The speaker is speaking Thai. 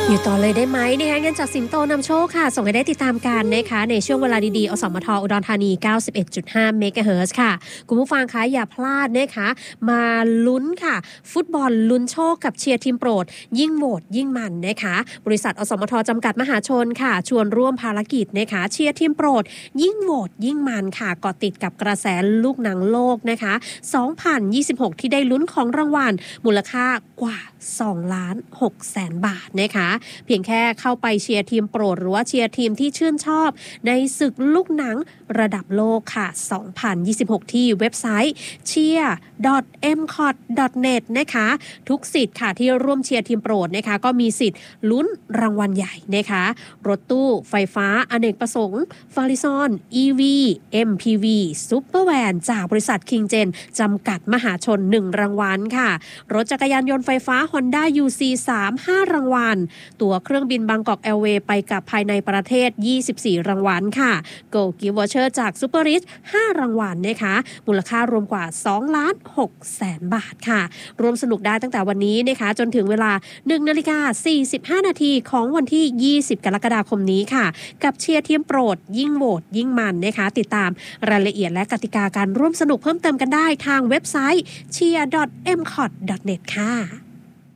อยู่ต่อเลยได้ไหมนะคะเงินจากสิงโตนำโชคค่ะส่งให้ได้ติดตามกันนะคะในช่วงเวลาดีๆอสมทอุดรธานี 91.5 เมกะเฮิรตซ์ค่ะคุณผู้ฟังคะอย่าพลาดนะคะมาลุ้นค่ะฟุตบอลลุ้นโชคกับเชียร์ทีมโปรดยิ่งโหวตยิ่งมันนะคะบริษัทอสมทจำกัดมหาชนค่ะชวนร่วมภารกิจนะคะเชียร์ทีมโปรดยิ่งโหวตยิ่งมันค่ะเกาะติดกับกระแสลูกหนังโลกนะคะ2026ที่ได้ลุ้นของรางวัลมูลค่ากว่า2,600,000 บาทนะคะเพียงแค่เข้าไปเชียร์ทีมโปรดหรือว่าเชียร์ทีมที่ชื่นชอบในศึกลูกหนังระดับโลกค่ะ2026ที่เว็บไซต์ cheer.mcot.net นะคะทุกสิทธิ์ค่ะที่ร่วมเชียร์ทีมโปรดนะคะก็มีสิทธิ์ลุ้นรางวัลใหญ่นะคะรถตู้ไฟฟ้าอเนกประสงค์ฟาริซอน EV MPV ซุปเปอร์แวนจากบริษัทคิงเจนจำกัดมหาชน1รางวัลค่ะรถจักรยานยนต์ไฟฟ้า Honda UC3 5รางวัลตั๋วเครื่องบินบางกอกแอร์เวย์ไปกับภายในประเทศ24รางวัลค่ะ Go Gift Voucher จากซุปเปอร์ริช5รางวัลนะคะมูลค่ารวมกว่า2,600,000 บาทค่ะรวมสนุกได้ตั้งแต่วันนี้นะคะจนถึงเวลา 1:45 นาทีของวันที่20กรกฎาคมนี้ค่ะกับเชียร์ทีมโปรดยิ่งโหวตยิ่งมันนะคะติดตามรายละเอียดและกติกาการร่วมสนุกเพิ่มเติมกันได้ทางเว็บไซต์ cheer.mcot.net ค่ะ